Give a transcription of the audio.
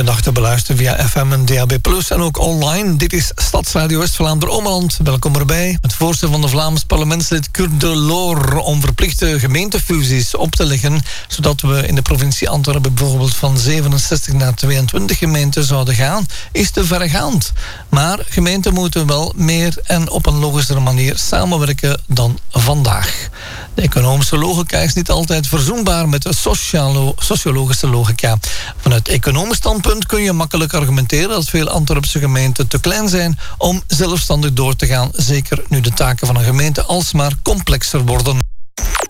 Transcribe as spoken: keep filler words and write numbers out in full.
elke dag te beluisteren via F M en D A B plus, en ook online. Dit is Stadsradio West-Vlaanderen-Ommeland. Welkom erbij. Het voorstel van de Vlaams parlementslid Kurt de Loor om verplichte gemeentefusies op te leggen, zodat we in de provincie Antwerpen bijvoorbeeld van zevenenzestig naar tweeëntwintig gemeenten zouden gaan, is te vergaand. Maar gemeenten moeten wel meer en op een logischere manier samenwerken dan vandaag. De economische logica is niet altijd verzoenbaar met de socialo- sociologische logica. Vanuit economisch standpunt kun je makkelijk argumenteren dat veel Antwerpse gemeenten te klein zijn om zelfstandig door te gaan, zeker nu de taken van een gemeente alsmaar complexer worden.